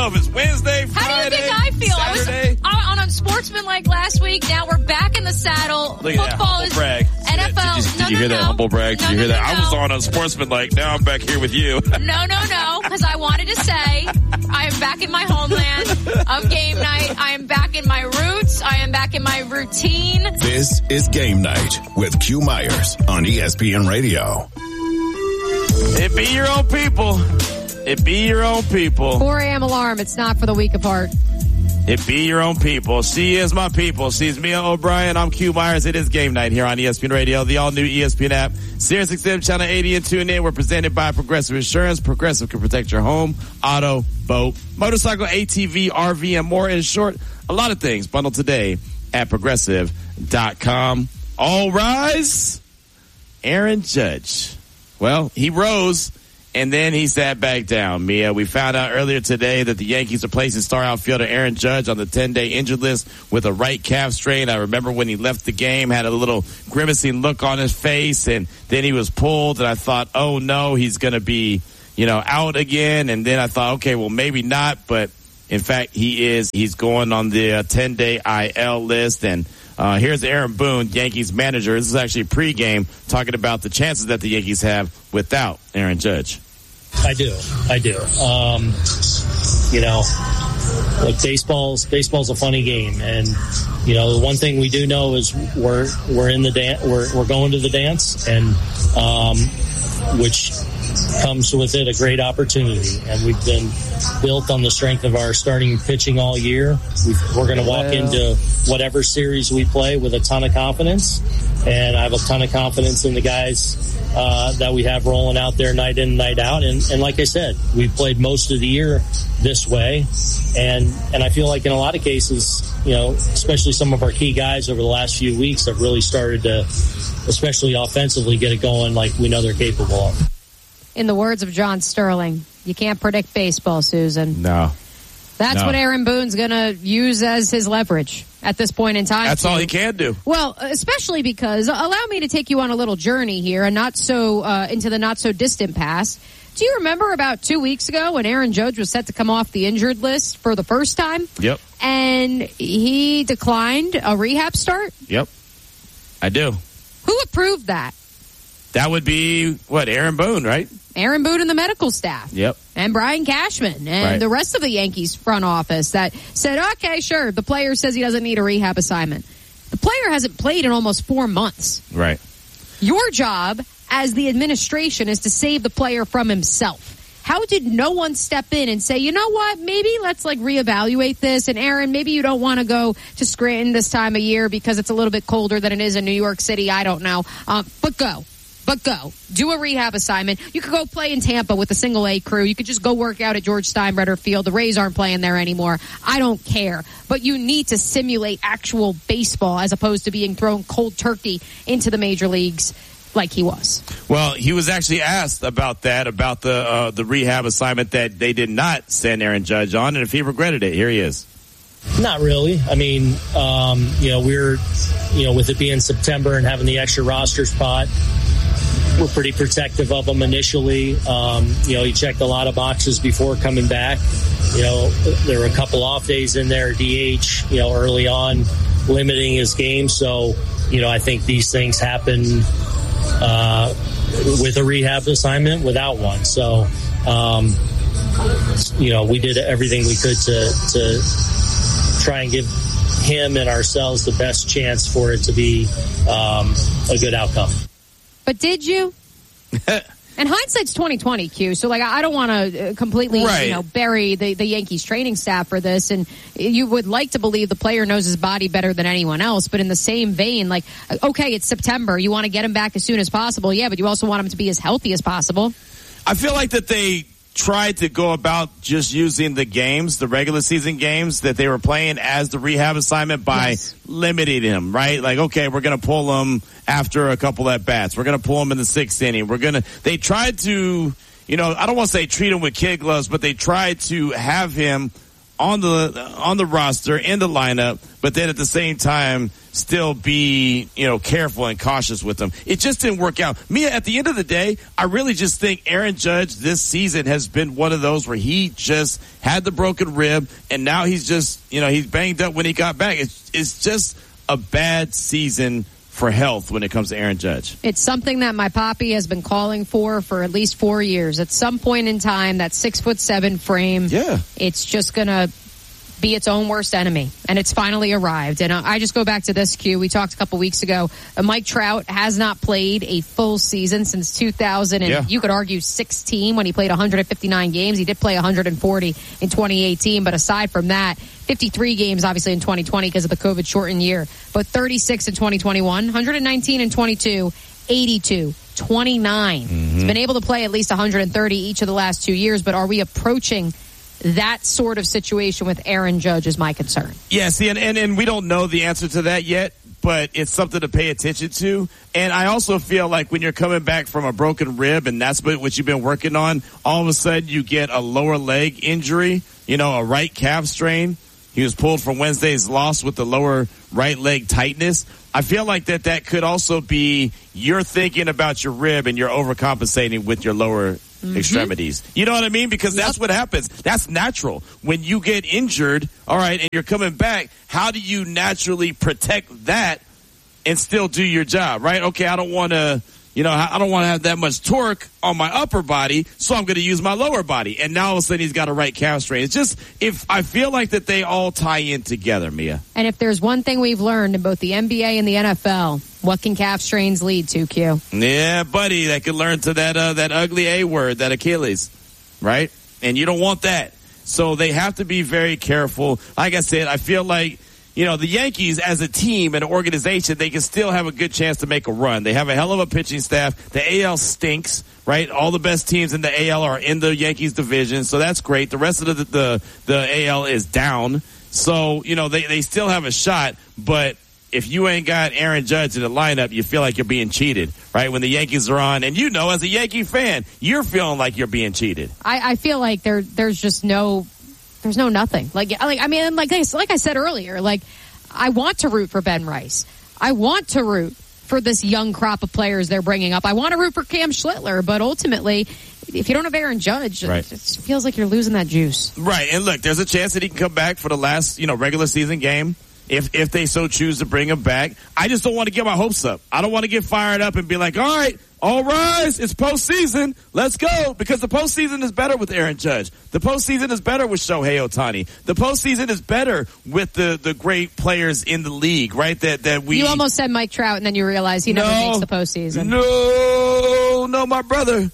know if it's Wednesday, Friday, How do you think I feel? Saturday. I was on Sportsmanlike last week. Now we're back in the saddle. Look at Football that is brag. NFL. Did you hear that humble brag? Did you hear that? I was on Sportsmanlike. Now I'm back here with you. No, because I wanted to say I am back in my homeland of game night. I am back in my roots. I am back in my routine. This is Game Night with Q Myers on ESPN Radio. It be your own people. It be your own people. 4 a.m. alarm. It's not for the week apart. It be your own people. She is my people. She's Mia O'Brien. I'm Q Myers. It is Game Night here on ESPN Radio, the all-new ESPN app, SiriusXM Channel 80 and tune in. We're presented by Progressive Insurance. Progressive can protect your home, auto, boat, motorcycle, ATV, RV, and more. In short, a lot of things bundled today at Progressive.com. All rise. Aaron Judge. Well, he rose, and then he sat back down. Mia, we found out earlier today that the Yankees are placing star outfielder Aaron Judge on the 10-day injured list with a right calf strain. I remember when he left the game, had a little grimacing look on his face, and then he was pulled, and I thought, oh, no, he's going to be, out again. And then I thought, okay, well, maybe not, but in fact, he is. He's going on the 10-day IL list, and here's Aaron Boone, Yankees manager. This is actually pregame, talking about the chances that the Yankees have without Aaron Judge. I do. Look, baseball's a funny game, and the one thing we do know is we're in the dance. We're going to the dance, and which comes with it a great opportunity. And we've been built on the strength of our starting pitching all year. We're going to walk into whatever series we play with a ton of confidence, and I have a ton of confidence in the guys that we have rolling out there night in, night out. And like I said, we've played most of the year this way, and I feel like in a lot of cases, especially some of our key guys over the last few weeks have really started to, especially offensively, get it going like we know they're capable of. In the words of John Sterling, you can't predict baseball, Susan. No. That's what Aaron Boone's going to use as his leverage at this point in time. That's all he can do. Well, especially because, allow me to take you on a little journey here, and into the not so distant past. Do you remember about 2 weeks ago when Aaron Judge was set to come off the injured list for the first time? Yep. And he declined a rehab start? Yep. I do. Who approved that? That would be, Aaron Boone, right? Aaron Boone and the medical staff. Yep. And Brian Cashman and the rest of the Yankees front office that said, okay, sure, the player says he doesn't need a rehab assignment. The player hasn't played in almost 4 months. Right. Your job as the administration is to save the player from himself. How did no one step in and say, you know what, maybe let's reevaluate this, and Aaron, maybe you don't want to go to Scranton this time of year because it's a little bit colder than it is in New York City, I don't know, but go. Do a rehab assignment. You could go play in Tampa with the single A crew. You could just go work out at George Steinbrenner Field. The Rays aren't playing there anymore. I don't care. But you need to simulate actual baseball as opposed to being thrown cold turkey into the major leagues like he was. Well, he was actually asked about that, about the rehab assignment that they did not send Aaron Judge on, and if he regretted it. Here he is. Not really. I mean, we're, with it being September and having the extra roster spot, we're pretty protective of him initially. He checked a lot of boxes before coming back. There were a couple off days in there, DH, early on, limiting his game. So, I think these things happen with a rehab assignment, without one. So, we did everything we could to try and give him and ourselves the best chance for it to be a good outcome. But did you? And hindsight's 20/20, Q. So, I don't want to completely, bury the Yankees training staff for this. And you would like to believe the player knows his body better than anyone else. But in the same vein, okay, it's September. You want to get him back as soon as possible. Yeah, but you also want him to be as healthy as possible. I feel like that they tried to go about just using the games, the regular season games that they were playing as the rehab assignment by limiting him, right? Okay, we're going to pull him after a couple at bats. We're going to pull him in the 6th inning. They tried to, I don't want to say treat him with kid gloves, but they tried to have him on the roster, in the lineup, but then at the same time still be, careful and cautious with him. It just didn't work out. Mia, at the end of the day, I really just think Aaron Judge this season has been one of those where he just had the broken rib, and now he's just, he's banged up when he got back. It's just a bad season for health when it comes to Aaron Judge. It's something that my poppy has been calling for at least 4 years. At some point in time, that 6'7" frame, it's just going to be its own worst enemy, and it's finally arrived. And I just go back to this, Q. We talked a couple weeks ago. Mike Trout has not played a full season since 2000, and you could argue 16 when he played 159 games. He did play 140 in 2018, but aside from that, 53 games obviously in 2020 because of the COVID shortened year, but 36 in 2021, 119 in 22, 82. 29. He's been able to play at least 130 each of the last 2 years, but are we approaching that sort of situation with Aaron Judge is my concern. Yeah, see, and we don't know the answer to that yet, but it's something to pay attention to. And I also feel like when you're coming back from a broken rib and that's what you've been working on, all of a sudden you get a lower leg injury, a right calf strain. He was pulled from Wednesday's loss with the lower right leg tightness. I feel like that could also be you're thinking about your rib and you're overcompensating with your lower extremities. You know what I mean? Because that's what happens. That's natural. When you get injured, all right, and you're coming back, how do you naturally protect that and still do your job, right? Okay, I don't want to have that much torque on my upper body, so I'm going to use my lower body. And now all of a sudden he's got a right calf strain. It's just, if I feel like that they all tie in together, Mia. And if there's one thing we've learned in both the NBA and the NFL, what can calf strains lead to, Q? Yeah, buddy, that could learn to that ugly A word, that Achilles, right? And you don't want that. So they have to be very careful. Like I said, I feel like, the Yankees as a team and an organization, they can still have a good chance to make a run. They have a hell of a pitching staff. The AL stinks, right? All the best teams in the AL are in the Yankees division, so that's great. The rest of the AL is down. So, they still have a shot, but if you ain't got Aaron Judge in the lineup, you feel like you're being cheated, right? When the Yankees are on, and as a Yankee fan, you're feeling like you're being cheated. I feel like there's just there's no nothing. Like I said earlier, I want to root for Ben Rice. I want to root for this young crop of players they're bringing up. I want to root for Cam Schlittler, but ultimately, if you don't have Aaron Judge, it just feels like you're losing that juice. Right, and look, there's a chance that he can come back for the last, regular season game. If they so choose to bring him back. I just don't want to get my hopes up. I don't want to get fired up and be like, all right, all rise, it's postseason, let's go. Because the postseason is better with Aaron Judge. The postseason is better with Shohei Ohtani. The postseason is better with the great players in the league, right? That we. You almost said Mike Trout, and then you realized he never makes the postseason. No, my brother.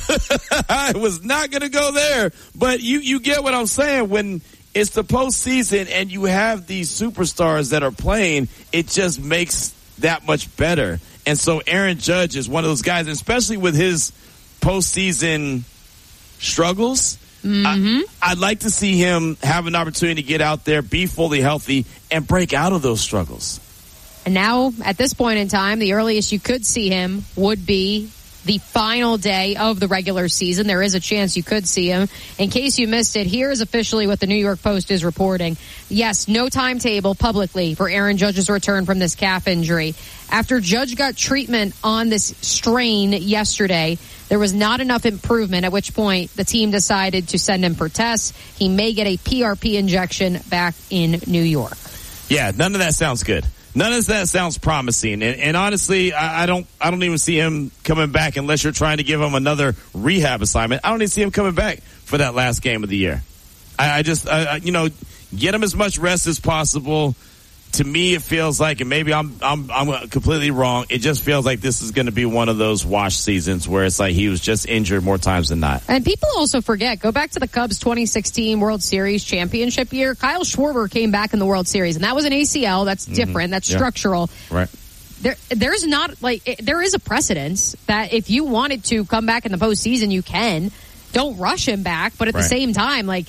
I was not going to go there. But you get what I'm saying. When it's the postseason and you have these superstars that are playing, it just makes that much better. And so Aaron Judge is one of those guys, especially with his postseason struggles. I'd like to see him have an opportunity to get out there, be fully healthy, and break out of those struggles. And now, at this point in time, the earliest you could see him would be the final day of the regular season. There is a chance you could see him. In case you missed it, here is officially what the New York Post is reporting. Yes, no timetable publicly for Aaron Judge's return from this calf injury. After Judge got treatment on this strain yesterday, there was not enough improvement, at which point the team decided to send him for tests. He may get a PRP injection back in New York. Yeah, none of that sounds good. None of that sounds promising, and honestly, I don't even see him coming back unless you're trying to give him another rehab assignment. I don't even see him coming back for that last game of the year. I just get him as much rest as possible. To me, it feels like, and maybe I'm completely wrong, it just feels like this is going to be one of those wash seasons where it's like he was just injured more times than not. And people also forget, go back to the Cubs 2016 World Series championship year. Kyle Schwarber came back in the World Series, and that was an ACL. That's different. That's structural. Right. There's not, there is a precedence that if you wanted to come back in the postseason, you can. Don't rush him back, but at the same time,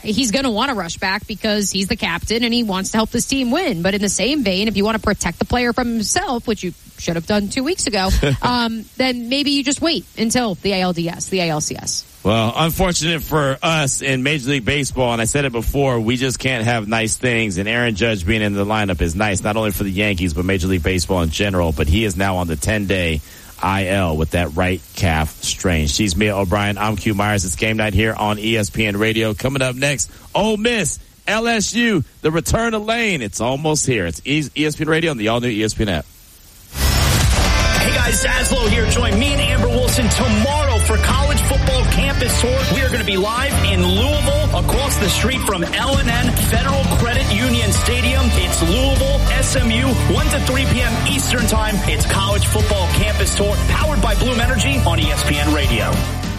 he's going to want to rush back because he's the captain and he wants to help this team win. But in the same vein, if you want to protect the player from himself, which you should have done 2 weeks ago, then maybe you just wait until the ALCS. Well, unfortunate for us in Major League Baseball, and I said it before, we just can't have nice things, and Aaron Judge being in the lineup is nice, not only for the Yankees, but Major League Baseball in general, but he is now on the 10-day IL with that right calf strain. She's Mia O'Brien. I'm Q Myers. It's game night here on ESPN Radio. Coming up next, Ole Miss, LSU, the return of Lane. It's almost here. It's ESPN Radio and the all-new ESPN app. Hey guys, Zaslow here. Join me and Amber Wilson tomorrow for College Football Campus Tour. We are going to be live in Louisville, across the street from L&N Federal Credit Union Stadium. It's Louisville, SMU, 1 to 3 p.m. Eastern Time. It's College Football Campus Tour, powered by Bloom Energy on ESPN Radio.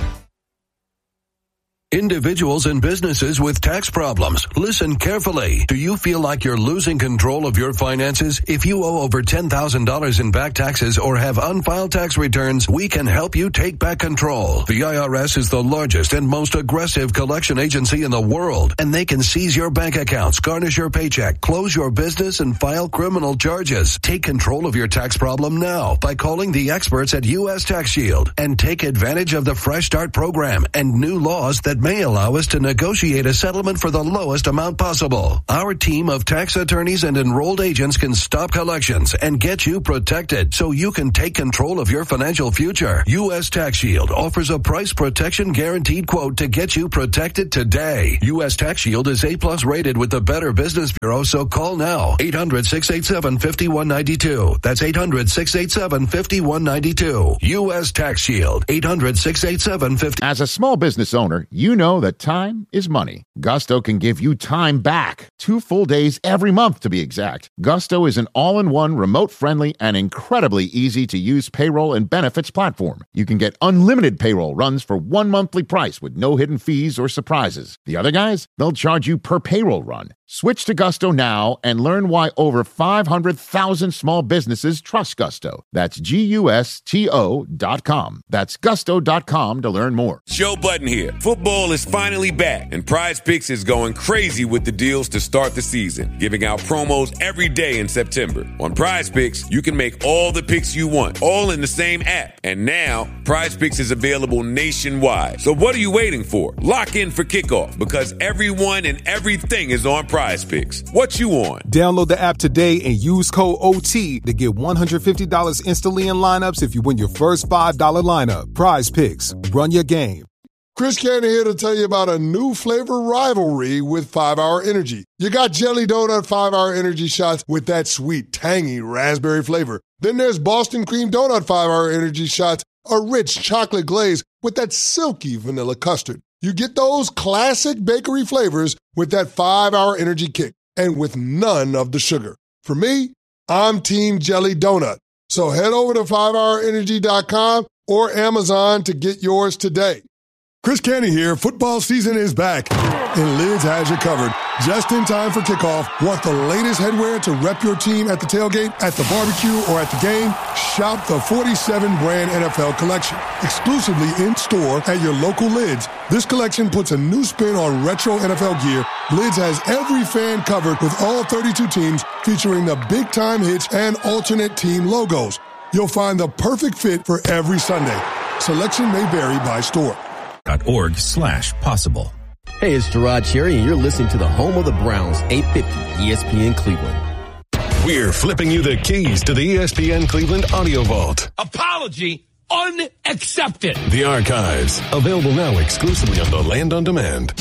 Individuals and businesses with tax problems, listen carefully. Do you feel like you're losing control of your finances? If you owe over $10,000 in back taxes or have unfiled tax returns, we can help you take back control. The IRS is the largest and most aggressive collection agency in the world, and they can seize your bank accounts, garnish your paycheck, close your business, and file criminal charges. Take control of your tax problem now by calling the experts at U.S. Tax Shield and take advantage of the Fresh Start program and new laws that may allow us to negotiate a settlement for the lowest amount possible. Our team of tax attorneys and enrolled agents can stop collections and get you protected so you can take control of your financial future. U.S. Tax Shield offers a price protection guaranteed quote to get you protected today. U.S. Tax Shield is A+ rated with the Better Business Bureau, so call now. 800-687-5192. That's 800-687-5192. U.S. Tax Shield. 800-687-5192. As a small business owner, you know that time is money. Gusto can give you time back. 2 full days every month, to be exact. Gusto is an all-in-one, remote-friendly, and incredibly easy-to-use payroll and benefits platform. You can get unlimited payroll runs for 1 monthly price with no hidden fees or surprises. The other guys, they'll charge you per payroll run. Switch to Gusto now and learn why over 500,000 small businesses trust Gusto. That's GUSTO.com. That's gusto.com to learn more. Joe Budden here. Football is finally back, and Prize Picks is going crazy with the deals to start the season, giving out promos every day in September. On Prize Picks, you can make all the picks you want, all in the same app. And now, Prize Picks is available nationwide. So what are you waiting for? Lock in for kickoff, because everyone and everything is on Prize Picks. What you on? Download the app today and use code OT to get $150 instantly in lineups if you win your first $5 lineup. Prize Picks. Run your game. Chris Cannon here to tell you about a new flavor rivalry with 5-Hour Energy. You got Jelly Donut 5-Hour Energy shots with that sweet, tangy raspberry flavor. Then there's Boston Cream Donut 5-Hour Energy shots, a rich chocolate glaze with that silky vanilla custard. You get those classic bakery flavors with that 5-Hour Energy kick and with none of the sugar. For me, I'm Team Jelly Donut. So head over to 5hourenergy.com or Amazon to get yours today. Chris Canty here. Football season is back, and Lids has you covered. Just in time for kickoff. Want the latest headwear to rep your team at the tailgate, at the barbecue, or at the game? Shop the 47-brand NFL collection, exclusively in-store at your local Lids. This collection puts a new spin on retro NFL gear. Lids has every fan covered with all 32 teams, featuring the big-time hits and alternate team logos. You'll find the perfect fit for every Sunday. Selection may vary by store. .org/possible. Hey, it's Gerard Cherry, and you're listening to the home of the Browns, 850 ESPN Cleveland. We're flipping you the keys to the ESPN Cleveland Audio Vault. Apology unaccepted. The archives, available now exclusively on the Land on Demand.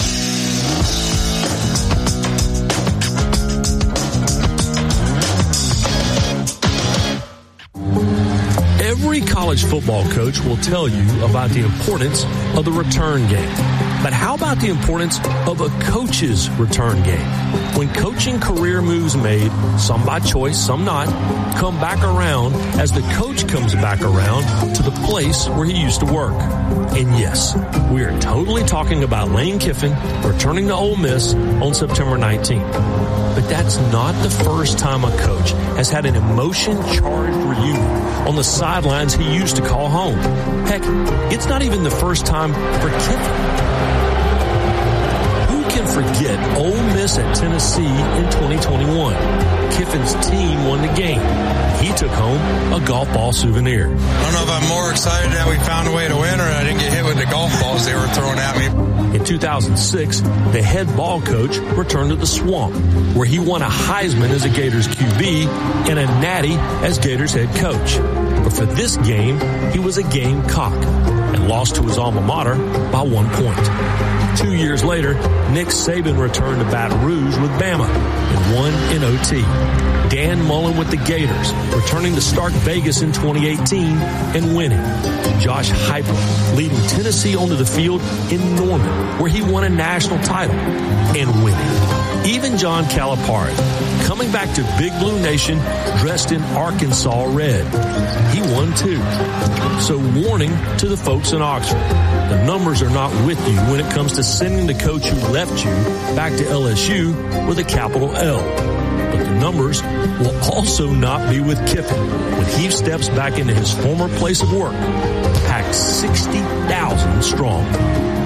Every college football coach will tell you about the importance of the return game. But how about the importance of a coach's return game? When coaching career moves made, some by choice, some not, come back around as the coach comes back around to the place where he used to work. And yes, we are totally talking about Lane Kiffin returning to Ole Miss on September 19th. But that's not the first time a coach has had an emotion-charged reunion on the sidelines he used to call home. Heck, it's not even the first time for Kiffin. Who can forget Ole Miss at Tennessee in 2021. Kiffin's team won the game. He took home a golf ball souvenir. I don't know if I'm more excited that we found a way to win or I didn't get hit with the golf balls they were throwing at me. In 2006, the head ball coach returned to the Swamp, where he won a Heisman as a Gators QB and a Natty as Gators head coach. But for this game, he was a Gamecock and lost to his alma mater by 1 point. 2 years later, Nick Saban returned to Baton Rouge with Bama and won in OT. Dan Mullen with the Gators, returning to start Vegas in 2018 and winning. Josh Heupel leading Tennessee onto the field in Norman, where he won a national title and winning. Even John Calipari, coming back to Big Blue Nation dressed in Arkansas red. He won too. So warning to the folks in Oxford, the numbers are not with you when it comes to sending the coach who left you back to LSU with a capital L. But the numbers will also not be with Kiffin when he steps back into his former place of work, packed 60,000 strong.